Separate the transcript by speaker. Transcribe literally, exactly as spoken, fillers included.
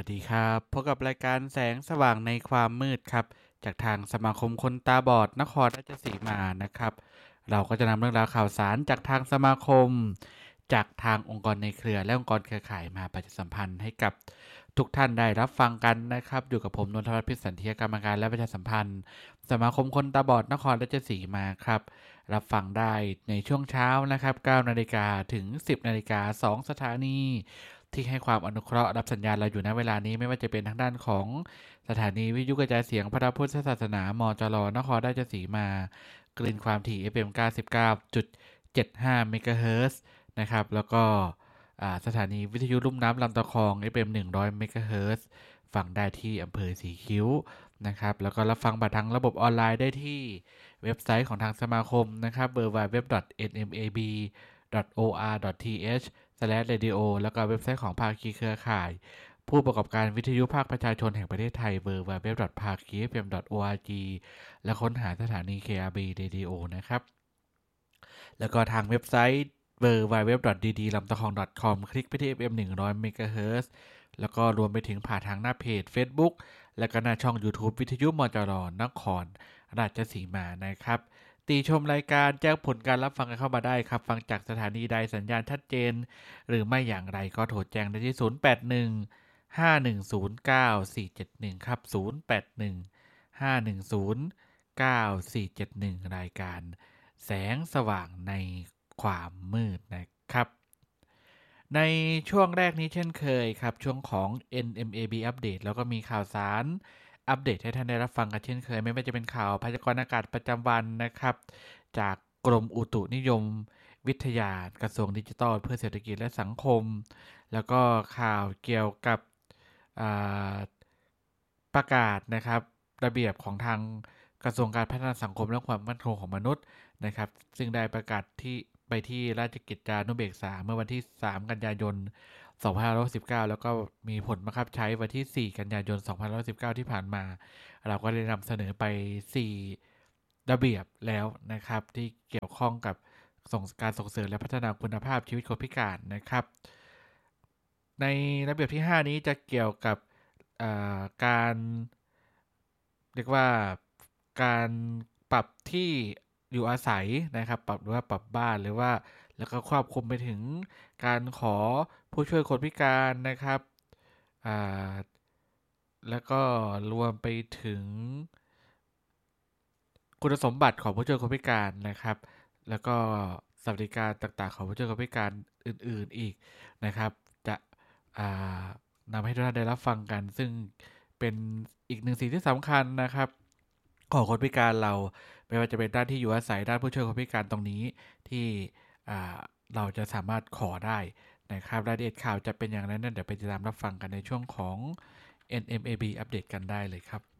Speaker 1: วัสดีครับพบกับรายการแสงสว่างในความมืดครับจากทางสมาคมคนตาบอดนครราชสีมานะครับเราก็จะนำเรื่องราวข่าวสารจากทางสมาคมจากทางองค์กรในเครือและองค์กรเครือข่ายมาประชาสัมพันธ์ให้กับทุกท่านได้รับฟังกันนะครับอยู่กับผมนนทวัฒน์พิสันเทียกรรมการและประชาสัมพันธ์สมาคมคนตาบอดนครราชสีมาครับรับฟังได้ในช่วงเช้านะครับเก้านาฬิกาถึงสิบนาฬิกาสองสถานีที่ให้ความอนุเคราะห์รับสัญญาณเราอยู่ณเวลานี้ไม่ว่าจะเป็นทางด้านของสถานีวิทยุกระจายเสียงพระพุทธศาสนามจรนครราชสีมากลืนความถี่ เอฟ เอ็ม เก้าสิบเก้าจุดเจ็ดห้า เมกะเฮิรตซ์นะครับแล้วก็สถานีวิทยุลุ่มน้ำลำตะคอง เอฟ เอ็ม หนึ่งร้อย เมกะเฮิรตซ์ฟังได้ที่อำเภอสีคิ้วนะครับแล้วก็รับฟังผ่านทางระบบออนไลน์ได้ที่เว็บไซต์ของทางสมาคมนะครับ ดับเบิลยู ดับเบิลยู ดับเบิลยู ดอท เอ็น เอ็ม เอ บี ดอท โอ อาร์ ดอท ที เอช สแลช เรดิโอ แล้วก็เว็บไซต์ของภาคีเครือข่ายผู้ประกอบการวิทยุภาคประชาชนแห่งประเทศไทย ดับเบิลยู ดับเบิลยู ดับเบิลยู ดอท ภาคี เอฟ เอ็ม ดอท โอ อาร์ จี และค้นหาสถานี เค อาร์ บี Radio นะครับแล้วก็ทางเว็บไซต์ ดับเบิลยู ดับเบิลยู ดับเบิลยู ดอท ดี ดี ลำตะคอง ดอท คอม คลิกไปที่ เอฟ เอ็ม หนึ่งร้อย เมกะเฮิรตซ์แล้วก็รวมไปถึงผ่านทางหน้าเพจ Facebook และก็หน้าช่อง YouTube วิทยุมจรนครราชสีมานะครับติชมรายการแจ้งผลการรับฟังกันเข้ามาได้ครับฟังจากสถานีใดสัญญาณชัดเจนหรือไม่อย่างไรก็โทรแจ้งได้ที่ศูนย์ แปด หนึ่ง ห้า หนึ่ง ศูนย์ เก้า สี่ เจ็ด หนึ่งครับศูนย์ แปด หนึ่ง ห้า หนึ่ง ศูนย์ เก้า สี่ เจ็ด หนึ่งรายการแสงสว่างในความมืดนะครับในช่วงแรกนี้เช่นเคยครับช่วงของ เอ็น เอ็ม เอ บี อัปเดตแล้วก็มีข่าวสารอัปเดตให้ท่านได้รับฟังกันเช่นเคยไม่ว่าจะเป็นข่าวพยากรณ์อากาศประจำวันนะครับจากกรมอุตุนิยมวิทยากระทรวงดิจิทัลเพื่อเศรษฐกิจและสังคมแล้วก็ข่าวเกี่ยวกับประกาศนะครับระเบียบของทางกระทรวงการพัฒนาสังคมและความมั่นคงของมนุษย์นะครับซึ่งได้ประกาศที่ไปที่ราชกิจจานุเบกษาเมื่อวันที่สามกันยายนสองพันห้าร้อยสิบเก้าแล้วก็มีผลบังคับใช้วันที่สี่กันยายนสองพันห้าร้อยสิบเก้าที่ผ่านมาเราก็ได้นำเสนอไปสี่ระเบียบแล้วนะครับที่เกี่ยวข้องกับส่งการส่งเสริมและพัฒนาคุณภาพชีวิตคนพิการนะครับในระเบียบที่ห้านี้จะเกี่ยวกับการเรียกว่าการปรับที่อยู่อาศัยนะครับปรับหรือว่าปรับบ้านหรือว่าแล้วก็ครอบคลุมไปถึงการขอผู้ช่วยคนพิการนะครับแล้วก็รวมไปถึงคุณสมบัติของผู้ช่วยคนพิการนะครับแล้วก็สวัสดิการต่างๆของผู้ช่วยคนพิการอื่นๆอีกนะครับจะนำให้ทุกท่านได้รับฟังกันซึ่งเป็นอีกหนึ่งสิ่งที่สำคัญนะครับของคนพิการเราไม่ว่าจะเป็นด้านที่อยู่อาศัยด้านผู้ช่วยคนพิการตรงนี้ที่เราจะสามารถขอได้นะครับรายละเอียดข่าวจะเป็นอย่างไรนั้นเดี๋ยวไปติดตามรับฟังกันในช่วงของ เอ็น เอ็ม เอ บี อัปเดตกันได้เลยครับ